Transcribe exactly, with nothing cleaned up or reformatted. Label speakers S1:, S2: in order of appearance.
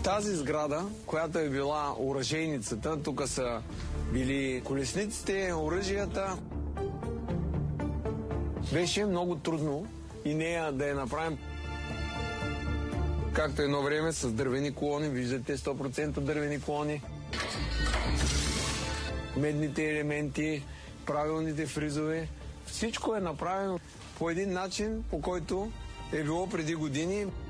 S1: Тази сграда, която е била оръжейницата, тук са били колесниците, оръжията. Беше много трудно и нея да я направим. Както едно време с дървени колони, виждате сто процента дървени колони. Медните елементи, правилните фризове. Всичко е направено по един начин, по който е било преди години.